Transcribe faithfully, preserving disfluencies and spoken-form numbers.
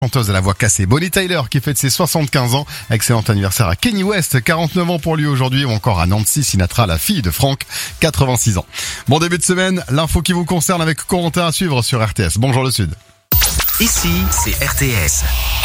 Chanteuse à la voix cassée, Bonnie Tyler qui fête ses soixante-quinze ans. Excellent anniversaire à Kanye West, quarante-neuf ans pour lui aujourd'hui, ou encore à Nancy Sinatra, la fille de Franck, quatre-vingt-six ans. Bon début de semaine, l'info qui vous concerne avec Corentin à suivre sur R T S. Bonjour le Sud. Ici, c'est R T S.